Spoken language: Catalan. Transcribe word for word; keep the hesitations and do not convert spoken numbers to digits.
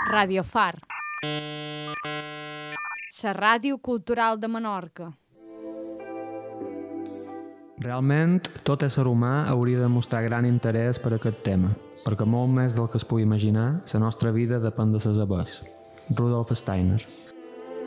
Radio Far, la ràdio cultural de Menorca. Realment, tot ésser humà hauria de mostrar gran interès per aquest tema, perquè molt més del que es pugui imaginar, la nostra vida depèn de ses avers. Rudolf Steiner.